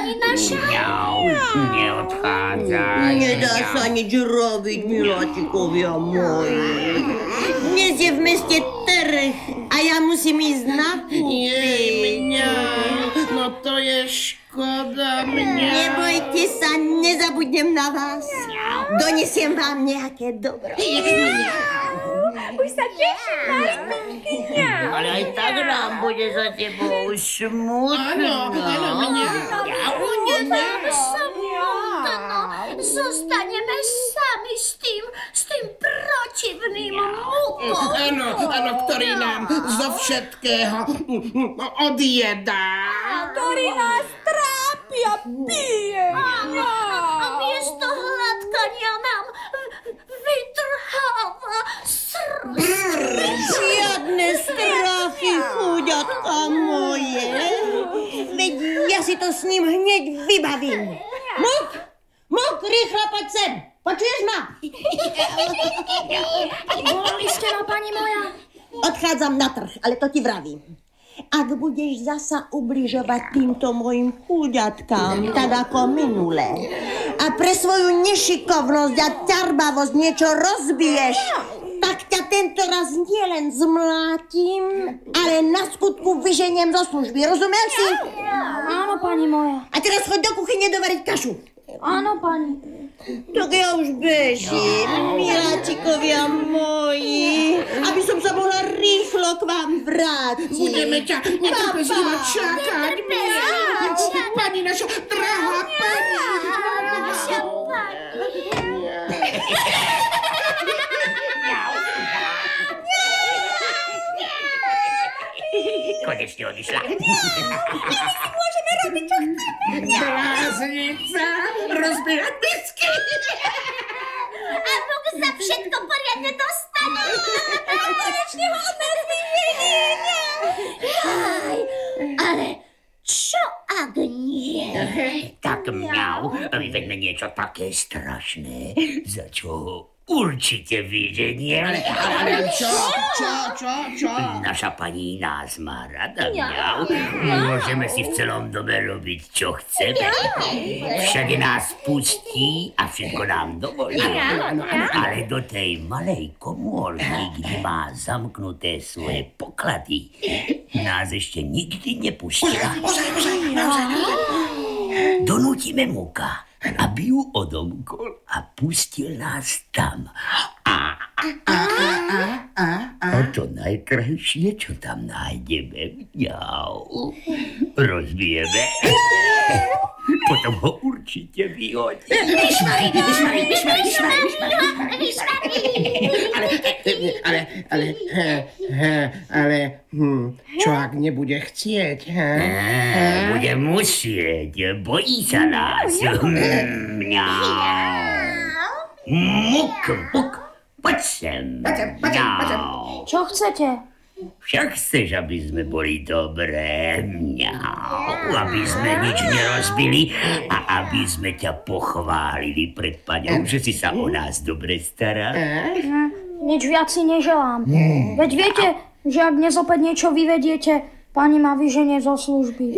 pani naša? Neodchádzaj. Nedá sa nič robiť, miláčikovia moji. Dnes je v meste trh a ja musím ísť nakúpiť. Jej, mňa. No to je škoda mňa. Nebojte sa, nezabudnem na vás. Donesiem vám nejaké dobro. Už sa teším, Martinkyňa. Ale aj tak nám bude za tebou smutno. Áno, mňa. Budeme samotná. Zostaneme sami s tým protivným múkom. Áno, ktorý nám zo všetkého odjedá. Ktorý nás trápi a pije. A miesto hladkania nám vytrháva srst. Žiadne strachy, chúďatka moje. Veď ja si to s ním hneď vybavím. Muk, rýchlo poď sem. Počuješ ma? Volali ste ma, pani moja? Odchádzam na trh, ale to ti vravím. Ak budeš zasa ubližovať týmto mojim chúďatkám, tak ako minule, a pre svoju nešikovnosť a ťarbavosť niečo rozbiješ, tak ťa tento raz nielen zmlátim, ale na skutku vyženiem zo služby. Rozumel si? Áno, pani moja. A teraz choď do kuchyne dovariť kašu. Áno, pani. Tak ja už bežím, miláčikovia moji, aby som sa mohla rýchlo k vám vrátiť. Budeme ťa netrpezlivo čakať. Pani naša drahá pani. Naša pani. Konečne odišla. Môžeme robiť, čo chceme. Bláznica, rozbíjať misky. A Bůh za všetko poriadne dostane. A konečne ho od nás vyženie. Ale čo ak nie? Tak mňau, vyveďme niečo také strašné, za čo určite vyženie. Ale čo? Naša pani nás má rada, mňau. Môžeme si v celom dome robiť, čo chceme. Všade nás pustí a všetko nám dovolí. Ale do tej malej komórky, kde má zamknuté svoje poklady, nás ešte nikdy nepustila. Donútime Muka, aby ju odomkol a pustil nás tam. A to najkrajšie, čo tam nájdeme, mňau, rozbijeme. Potom ho určite vyhodí. Vyšmari. Ale, čo ak nebude chcieť, Bude musieť, bojí sa nás. Mňau. Muk, poď sem. Mňau. Čo chcete? Však chceš, aby sme boli dobré, mňau, aby sme nič nerozbili a aby sme ťa pochválili pred paňou, že si sa o nás dobre stará. Nič viac si neželám. Veď viete, že ak dnes opäť niečo vyvediete, pani ma vyženie zo služby.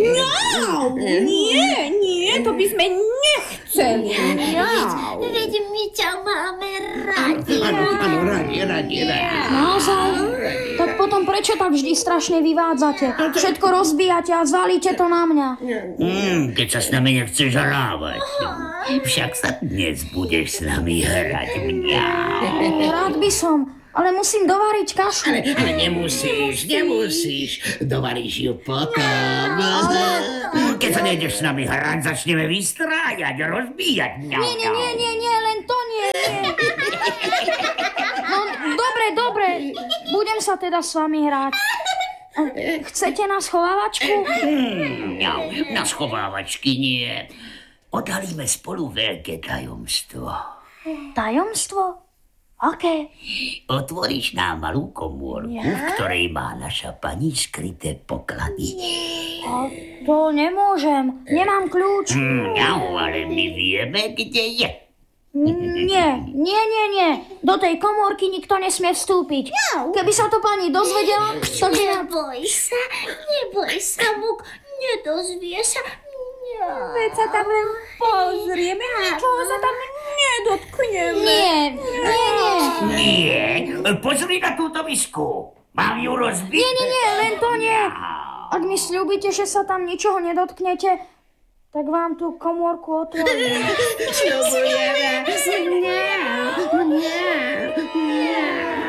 Nie, to by sme nechceli. Veď my ťa máme radi. Áno, radi. Naozaj? Tak potom prečo tak vždy strašne vyvádzate? Všetko rozbíjate a zvalíte to na mňa. Keď sa s nami nechceš hrávať, však sa dnes budeš s nami hrať, mňau. Rád by som, ale musím dovariť kašu. Ale nemusíš. Dovaríš ju potom. Keď sa nejdeš s nami hrať, začneme vystrájať, rozbíjať, mňau. Nie, len to nie. No, dobre, budem sa teda s vami hrať. Chcete na schovávačku? Mňau, na schovávačky nie. Odhalíme spolu veľké tajomstvo. Tajomstvo? Aké? Otvoríš nám malú komórku, v ktorej má naša pani skryté poklady. To nemôžem, nemám kľúč. Mňau, ale my vieme, kde je. Nie. Do tej komórky nikto nesmie vstúpiť. Keby sa to pani dozvedela, tak... Neboj sa, Muk, nedozvie sa. Veď sa tam len pozrieme, ničoho sa tam nedotkneme. Nie. Nie, pozri na túto misku. Mám ju rozbiť? Nie, len to nie. Ak mi sľúbite, že sa tam ničoho nedotknete, tak vám tú komórku otvorím. Sľubujeme. Nie.